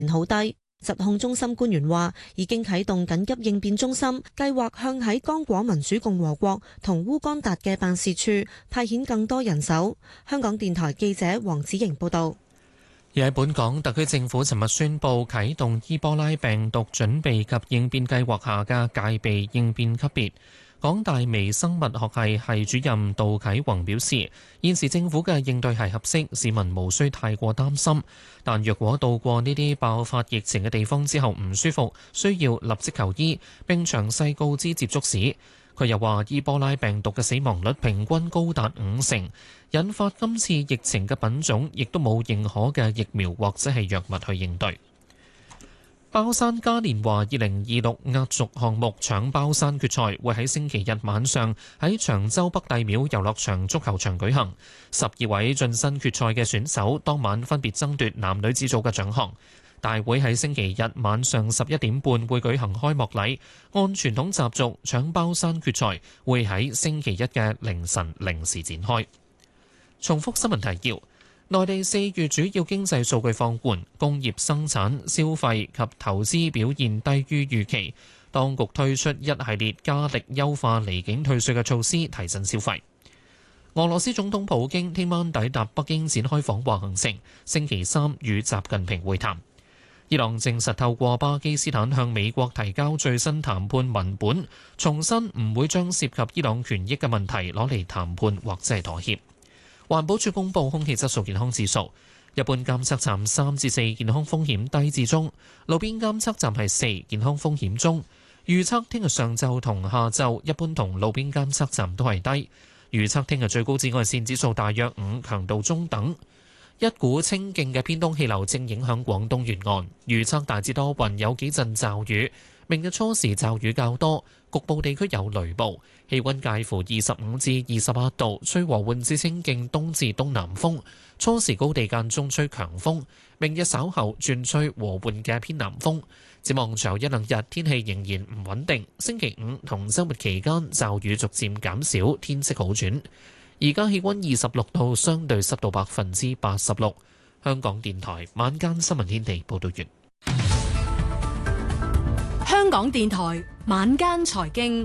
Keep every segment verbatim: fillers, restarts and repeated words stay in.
好低。疾控中心官員話，已經啟動緊急應變中心，計劃向喺剛果民主共和國同烏干達嘅辦事處派遣更多人手。香港電台記者黃子瑩報道。 而喺本港，特區政府尋日宣布啟動伊波拉病毒準備及應變計劃下嘅戒備應變級別。港大微生物學系系主任杜啟宏表示，現時政府嘅應對係合適，市民無需太過擔心。但若果到過呢啲爆發疫情嘅地方之後唔舒服，需要立即求醫，並詳細告知接觸史。佢又話，伊波拉病毒嘅死亡率平均高達五成，引發今次疫情嘅品種亦都冇認可嘅疫苗或者係藥物去應對。包山嘉年華二零二六壓軸項目搶包山決賽會喺星期日晚上喺長洲北帝廟遊樂場足球場舉行。十二位晉身決賽嘅選手當晚分別爭奪男女子組嘅獎項。大會喺星期日晚上十一點半會舉行開幕禮。按傳統習俗，搶包山決賽會喺星期一嘅凌晨零時展開。重複新聞提要。內地四月主要經濟數據放緩，工業生產、消費及投資表現低於預期。當局推出一系列加力優化離境退稅嘅措施，提振消費。俄羅斯總統普京聽晚抵達北京展開訪華行程，星期三與習近平會談。伊朗證實透過巴基斯坦向美國提交最新談判文本，重申唔會將涉及伊朗權益嘅問題攞嚟談判或者係妥協。環保署公布空氣質素健康指數，一般監測站三至四，健康風險低至中；路邊監測站係四，健康風險中。預測聽日上晝同下晝，一般同路邊監測站都係低。預測聽日最高紫外線指數大約五，強度中等。一股清勁嘅偏東氣流正影響廣東沿岸，預測大致多雲，有幾陣驟雨。明日初時驟雨較多，局部地區有雷暴，氣溫介乎二十五至二十八度，吹和緩至清勁東至東南風，初時高地間中吹強風。明日稍後轉吹和緩嘅偏南風。展望隨後一兩日天氣仍然唔穩定，星期五同週末期間驟雨逐漸減少，天色好轉。而家氣溫二十六度，相對濕度百分之八十六。香港電台晚間新聞天地報道完。 香港電台晚間財經，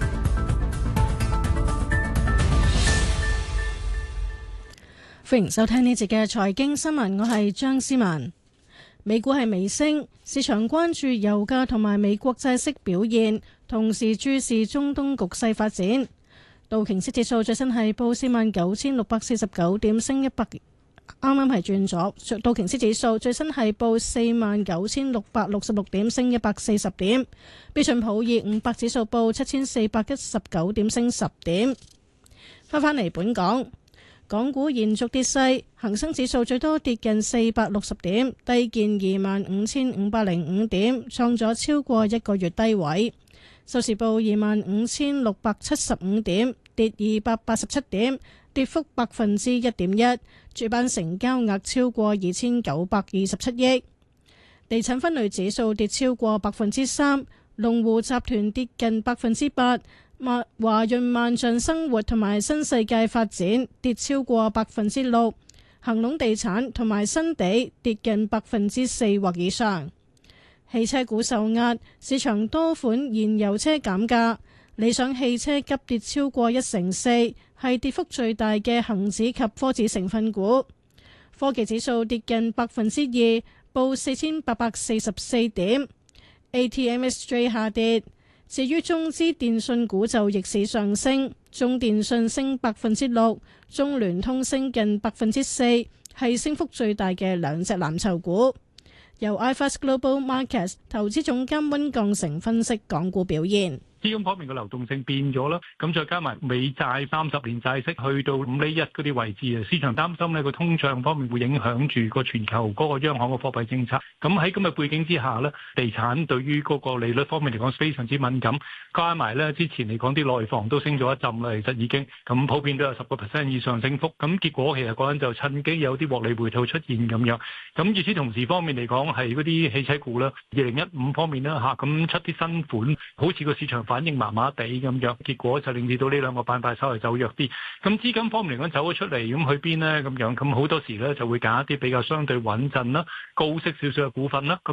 歡迎收聽呢節嘅財經新聞，我係張思文。美股係微升，市場關注油價同埋美國債息表現，同時注視中東局勢發展。道瓊斯指數最新係報四萬九千六百四十九點，升一百。啱啱係轉咗，道瓊斯指數最新係報四萬九千六百六十六點，升一百四十點。標準普爾五百指數報七千四百一十九點，升十點。翻返嚟本港，港股延續跌勢，恒生指數最多跌近四百六十點，低見二萬五千五百零五點，創咗超過一個月低位。收市報二萬五千六百七十五點，跌二百八十七點。跌幅百分之一點一，主板成交額超過二千九百二十七億。地產分類指數跌超過百分之三，龍湖集團跌近百分之八，華潤萬象生活同埋新世界發展跌超過百分之六，恒隆地產同埋新地跌近百分之四或以上。汽車股受壓，市場多款燃油車減價。理想汽車急跌超過一成四，係跌幅最大嘅恒指及科指成分股。科技指數跌近百分之二，報四千八百四十四點。A T M S J 下跌，至於中資電信股就逆市上升，中電信升百分之六，中聯通升近百分之四，係升幅最大嘅兩隻藍籌股。由 iFAST Global Markets 投資總監溫鋼成分析港股表現。 資金方面嘅流動性變咗啦，咁再加埋美債三十年債息去到五厘一嗰啲位置啊，市場擔心呢個通脹方面會影響住個全球嗰個央行嘅貨幣政策。咁喺咁嘅背景之下呢，地產對於嗰個利率方面嚟講非常之敏感，加埋呢之前嚟講啲內房都升咗一陣啦，其實已經咁普遍都有十個 percent 以上升幅。咁結果其實嗰陣就趁機有啲獲利回吐出現咁樣。咁與此同時方面嚟講係嗰啲汽車股啦，二零一五方面啦嚇，咁出啲新款，好似個市場反應麻麻地咁樣，結果就令至到呢兩個板塊稍微走弱啲。咁資金方面嚟講走咗出嚟，咁去邊呢？咁樣咁好多時咧就會揀一啲比較相對穩陣啦、高息少少嘅股份啦。